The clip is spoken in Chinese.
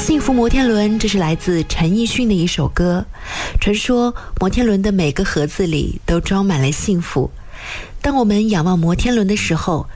幸福摩天轮，这是来自陈奕迅的一首歌。传说摩天轮的每个盒子里都装满了幸福。当我们仰望摩天轮的时候，